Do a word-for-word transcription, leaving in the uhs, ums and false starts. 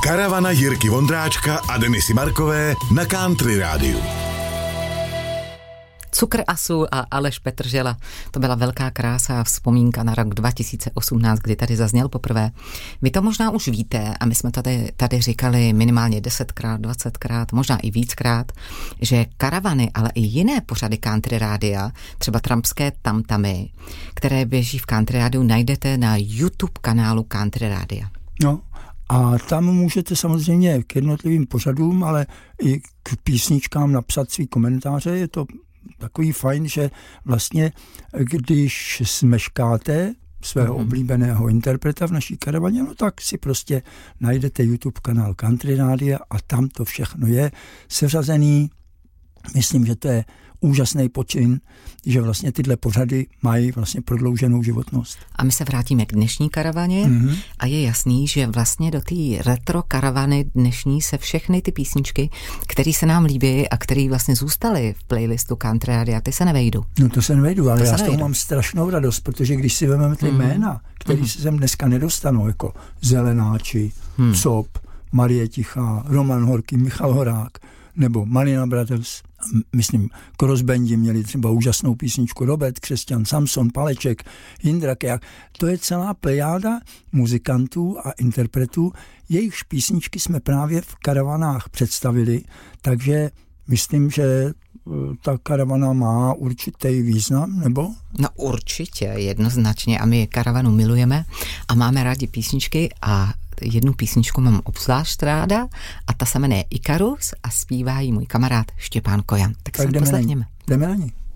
Karavana Jirky Vondráčka a Denisy Markové na Country Rádiu. Cukr a sůl a Aleš Petržela. To byla velká krása a vzpomínka na rok dva tisíce osmnáct, kdy tady zazněl poprvé. Vy to možná už víte a my jsme to tady, tady říkali minimálně desetkrát, dvacetkrát, možná i víckrát, že karavany, ale i jiné pořady Country Rádia, třeba Trampské tamtamy, které běží v Country Rádiu, najdete na YouTube kanálu Country Rádia. No, a tam můžete samozřejmě k jednotlivým pořadům, ale i k písničkám napsat svý komentáře. Je to takový fajn, že vlastně, když smeškáte svého mm. oblíbeného interpreta v naší karavaně, no tak si prostě najdete YouTube kanál Country Rádia a tam to všechno je seřazený. Myslím, že to je úžasný počin, že vlastně tyhle pořady mají vlastně prodlouženou životnost. A my se vrátíme k dnešní karavaně mm-hmm. a je jasný, že vlastně do té retro karavany dnešní se všechny ty písničky, které se nám líbí a které vlastně zůstaly v playlistu Country Rádia, ty se nevejdou. No to se nevejdu, ale to já z nevejdu. toho mám strašnou radost, protože když si vezmeme ty mm-hmm. jména, které mm-hmm. se sem dneska nedostanou, jako Zelenáči, mm. Cop, Marie Tichá, Roman Horký, Michal Horák, nebo Malina Brothers, myslím, Crossbendi měli třeba úžasnou písničku, Robert Křesťan, Samson, Paleček, Jindra Kejak. To je celá plejáda muzikantů a interpretů. Jejichž písničky jsme právě v karavanách představili, takže myslím, že ta karavana má určitý význam, nebo? No určitě, jednoznačně. A my karavanu milujeme a máme rádi písničky a jednu písničku mám obzvlášť ráda a ta se jmenuje Ikarus a zpívá ji můj kamarád Štěpán Kojan. Tak, tak si jdeme poslechněme. Jdeme na ní.